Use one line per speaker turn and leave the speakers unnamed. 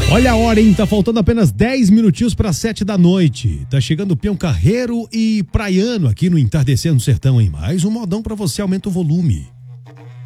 Olha a hora, hein? Tá faltando apenas 10 minutinhos para 7 da noite. Tá chegando o peão carreiro e praiano aqui no Entardecer no Sertão, hein? Mais um modão para você, aumenta o volume.